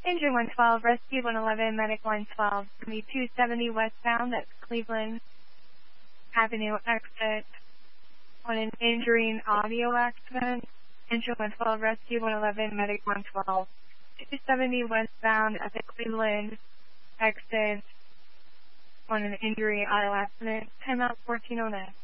Engine 112, Rescue 111, Medic 112, me 270 westbound, that's Cleveland Avenue exit on an injury and audio accident. Engine 112, Rescue 111, Medic 112, 270 westbound at the Cleveland exit on an injury auto accident. Time out 1409.